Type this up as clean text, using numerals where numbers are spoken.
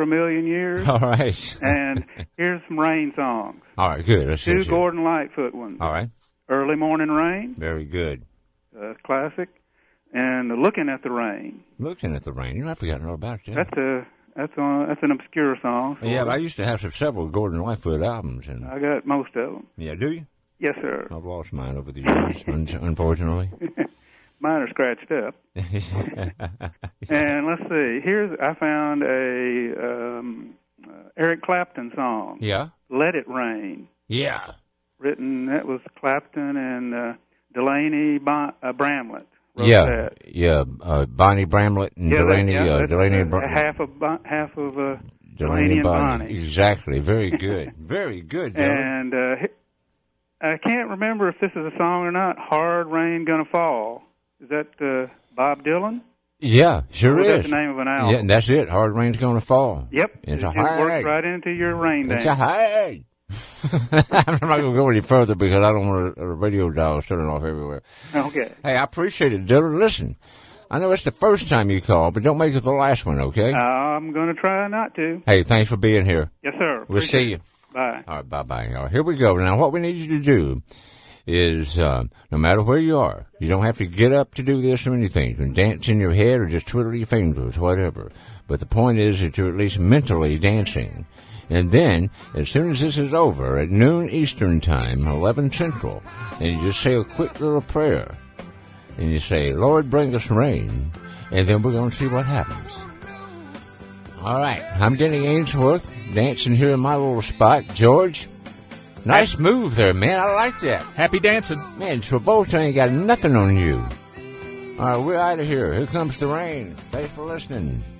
a million years. All right. And here's some rain songs. All right, good. Let's Two see. Gordon Lightfoot ones. All right. Early Morning Rain, Very good. classic, and Looking at the Rain. Looking at the rain. You know, I forgotten all about that. That's an obscure song. Yeah, but I used to have several Gordon Lightfoot albums. And I got most of them. yeah, do you? Yes, sir. I've lost mine over the years, unfortunately. Mine are scratched up. And let's see. I found a Eric Clapton song. Yeah? Let It Rain. Yeah. That was Clapton and Delaney Bramlett. Yeah, that. yeah. Bonnie Bramlett and Delaney. Half of Delaney and Bonnie. Exactly. Very good. Very good, Dylan. And I can't remember if this is a song or not. Hard Rain Gonna Fall. Is that Bob Dylan? Yeah, sure is. That's the name of an album. Yeah, and that's it. Hard Rain's Gonna Fall. Yep. It's it a high. works right into your rain dance. It's a high. I'm not going to go any further because I don't want a radio dial turning off everywhere. Okay. Hey, I appreciate it, Dylan. Listen, I know it's the first time you call, but don't make it the last one, okay? I'm going to try not to. Hey, thanks for being here. Yes, sir. We'll see you. Bye. All right, bye-bye. All right, here we go. Now, what we need you to do is, no matter where you are, you don't have to get up to do this or anything. You can dance in your head or just twiddle your fingers, whatever. But the point is that you're at least mentally dancing. And then, as soon as this is over, at noon Eastern Time, 11 Central, and you just say a quick little prayer. And you say, Lord, bring us rain. And then we're going to see what happens. All right. I'm Denny Ainsworth, dancing here in my little spot. George, nice move there, man. I like that. Happy dancing. Man, Travolta ain't got nothing on you. All right, we're out of here. Here comes the rain. Thanks for listening.